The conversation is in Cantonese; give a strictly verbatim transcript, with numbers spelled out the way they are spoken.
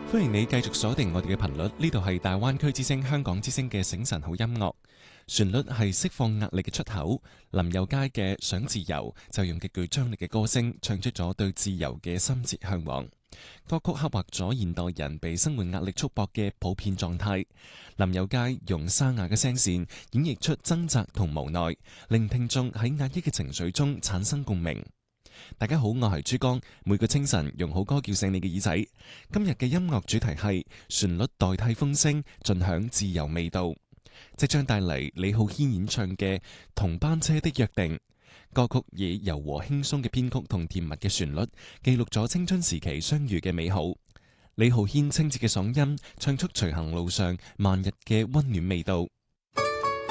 歡迎你繼續鎖定我哋嘅頻率，呢度係大灣區之聲、香港之聲嘅醒晨好音樂。旋律係釋放壓力嘅出口。林宥嘉嘅《想自由》就用極具張力嘅歌聲，唱出咗對自由嘅深切向往。歌曲刻畫咗現代人被生活壓力束縛嘅普遍狀態。林宥嘉用沙啞嘅聲線演繹出掙扎同無奈，令聽眾喺壓抑嘅情緒中產生共鳴。大家好，我係珠江，每個清晨用好歌叫醒你嘅耳仔。今日嘅音樂主題係旋律代替風聲，盡享自由味道。即將帶嚟李浩軒演唱嘅《同班車的約定》。歌曲以柔和輕鬆嘅編曲同甜蜜嘅旋律，記錄咗青春時期相遇嘅美好。李浩軒清澈嘅嗓音，唱出隨行路上漫日嘅溫暖味道。